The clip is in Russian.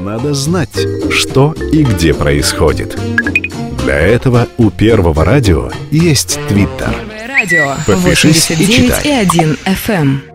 надо знать, что и где происходит. Для этого у Первого радио есть Твиттер. Радио Подпишись и читай. 89,1 FM.